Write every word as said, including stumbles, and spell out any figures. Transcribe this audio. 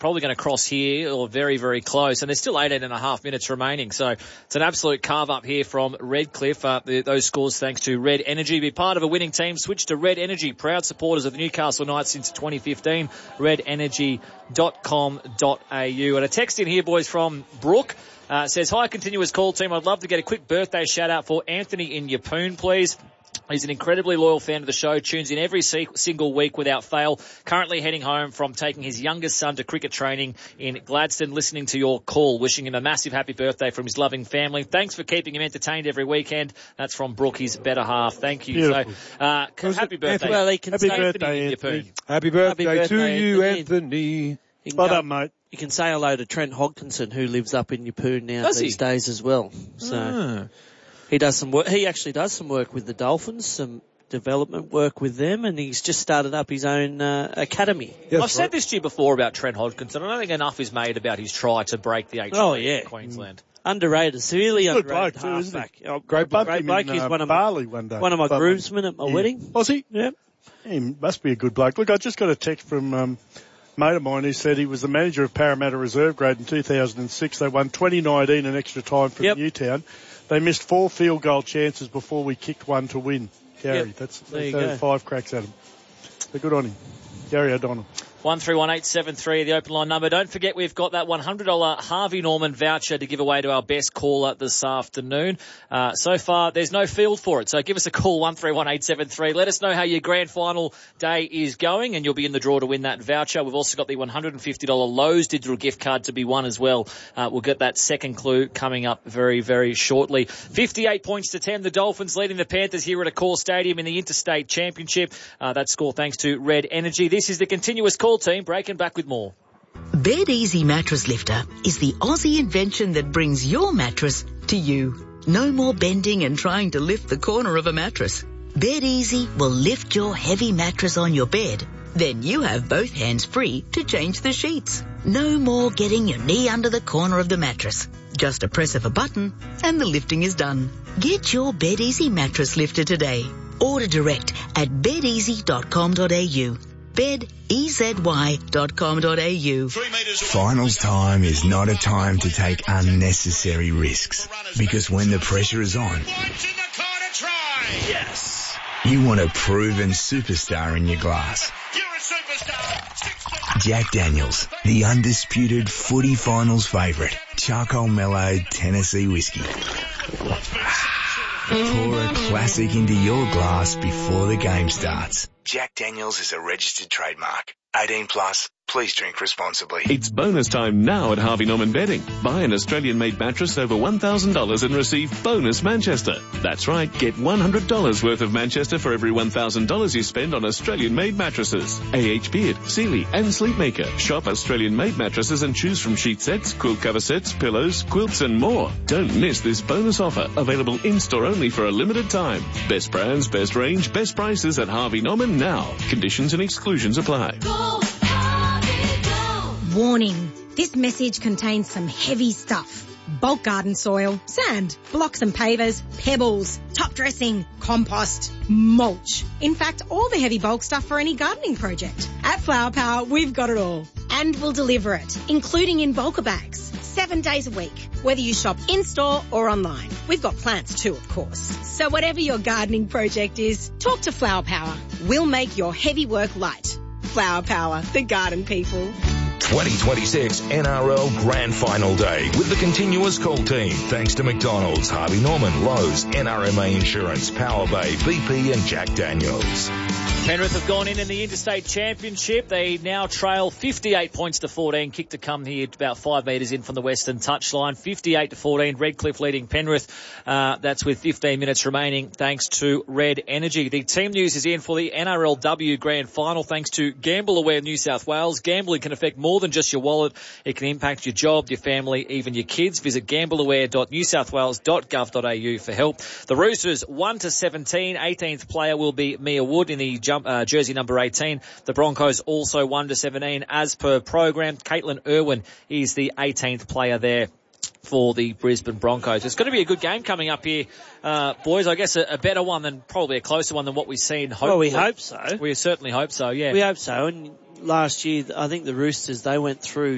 probably going to cross here or very, very close. And there's still eighteen and a half minutes remaining. So it's an absolute carve-up here from Redcliffe. Uh, the, those scores thanks to Red Energy. Be part of a winning team, switch to Red Energy. Proud supporters of the Newcastle Knights since twenty fifteen. red energy dot com dot a u. And a text in here, boys, from Brooke. Uh, says, hi, continuous call team. I'd love to get a quick birthday shout-out for Anthony in Yeppoon, please. He's an incredibly loyal fan of the show, tunes in every single week without fail. Currently heading home from taking his youngest son to cricket training in Gladstone, listening to your call. Wishing him a massive happy birthday from his loving family. Thanks for keeping him entertained every weekend. That's from Brooke, his better half. Thank you. Beautiful. So, uh, happy birthday. Well, he can happy say birthday, Anthony. Anthony. Happy birthday, Happy to birthday, you, Anthony. Anthony. You can Well go- done, mate. You can say hello to Trent Hodkinson, who lives up in Yeppoon now Does these he? days as well. So Ah. he does some work. He actually does some work with the Dolphins, some development work with them, and he's just started up his own uh, academy. Yes, I've said right. this to you before about Trent Hodkinson. I don't think enough is made about his try to break the H Oh, L yeah. in Queensland. Underrated, severely Good bloke underrated too, isn't halfback. he? Oh, Great bump great him bloke. in He's uh, one of my, Bali one day. one of my But- groomsmen at my yeah. wedding. Was he? Yep. He must be a good bloke. Look, I just got a text from um, a mate of mine who said he was the manager of Parramatta Reserve Grade in two thousand six. They won twenty nineteen in extra time from Yep. Newtown. They missed four field goal chances before we kicked one to win. Gary, Yep. that's There you that's go. five cracks at him. But good on him. Gary O'Donnell. one three one eight seven three, the open line number. Don't forget we've got that one hundred dollars Harvey Norman voucher to give away to our best caller this afternoon. Uh, so far, there's no field for it. So give us a call, one three one eight seven three. Let us know how your grand final day is going, and you'll be in the draw to win that voucher. We've also got the one hundred fifty dollars Lowe's digital gift card to be won as well. Uh, we'll get that second clue coming up very, very shortly. fifty-eight points to ten. The Dolphins leading the Panthers here at Accor Stadium in the Interstate Championship. Uh, that score thanks to Red Energy. This is the continuous call team, breaking back with more. Bed Easy Mattress Lifter is the Aussie invention that brings your mattress to you. No more bending and trying to lift the corner of a mattress. Bed Easy will lift your heavy mattress on your bed. Then you have both hands free to change the sheets. No more getting your knee under the corner of the mattress. Just a press of a button and the lifting is done. Get your Bed Easy mattress lifter today. Order direct at bed easy dot com dot a u. bed easy dot com dot a u. Finals time is not a time to take unnecessary risks, because when the pressure is on, Yes! you want a proven superstar in your glass. You're a superstar! Jack Daniels, the undisputed footy finals favourite, charcoal mellowed Tennessee whiskey. Pour a classic into your glass before the game starts. Jack Daniels is a registered trademark. eighteen plus. Please drink responsibly. It's bonus time now at Harvey Norman Bedding. Buy an Australian-made mattress over one thousand dollars and receive bonus Manchester. That's right, get one hundred dollars worth of Manchester for every one thousand dollars you spend on Australian-made mattresses. A H Beard, Sealy and Sleepmaker. Shop Australian-made mattresses and choose from sheet sets, quilt cover sets, pillows, quilts and more. Don't miss this bonus offer, available in-store only for a limited time. Best brands, best range, best prices at Harvey Norman now. Conditions and exclusions apply. Warning, this message contains some heavy stuff. Bulk garden soil, sand, blocks and pavers, pebbles, top dressing, compost, mulch. In fact, all the heavy bulk stuff for any gardening project. At Flower Power, we've got it all. And we'll deliver it, including in bulker bags, seven days a week, whether you shop in-store or online. We've got plants too, of course. So whatever your gardening project is, talk to Flower Power. We'll make your heavy work light. Flower Power, the garden people. twenty twenty-six N R L Grand Final Day with the continuous call team. Thanks to McDonald's, Harvey Norman, Lowe's, N R M A Insurance, Power Bay, B P and Jack Daniels. Penrith have gone in in the Interstate Championship. They now trail fifty-eight points to fourteen. Kick to come here about five metres in from the western touchline. fifty-eight to fourteen. Redcliffe leading Penrith. Uh, that's with fifteen minutes remaining thanks to Red Energy. The team news is in for the N R L W Grand Final thanks to Gamble Aware New South Wales. Gambling can affect more than just your wallet. It can impact your job, your family, even your kids. Visit gamble aware dot new south wales dot gov dot a u for help. The Roosters one to seventeen. eighteenth player will be Mia Wood in the jump, uh, jersey number eighteen. The Broncos also one to seventeen as per program. Caitlin Irwin is the eighteenth player there for the Brisbane Broncos. It's going to be a good game coming up here, uh, boys. I guess a, a better one than, probably a closer one than what we've seen. Hopefully. Well, we hope so. We certainly hope so, yeah. We hope so. And last year, I think the Roosters, they went through